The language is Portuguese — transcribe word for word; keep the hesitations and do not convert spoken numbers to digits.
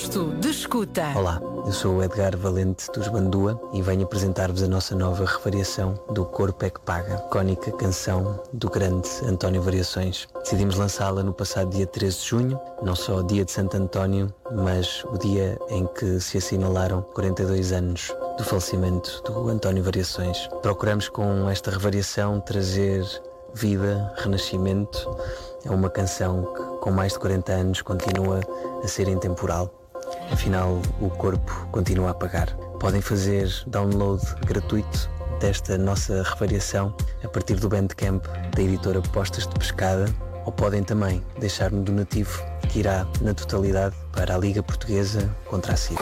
Posto de Escuta. Olá, eu sou o Edgar Valente dos Bandua e venho apresentar-vos a nossa nova revariação do Corpo é que Paga, icónica canção do grande António Variações. Decidimos lançá-la no passado dia treze de junho, não só o dia de Santo António, mas o dia em que se assinalaram quarenta e dois anos do falecimento do António Variações. Procuramos com esta revariação trazer vida, renascimento. É uma canção que com mais de quarenta anos continua a ser intemporal. Afinal, o corpo continua a pagar. Podem fazer download gratuito desta nossa revariação a partir do Bandcamp da editora Postas de Pescada, ou podem também deixar um donativo que irá na totalidade para a Liga Portuguesa contra a SIDA.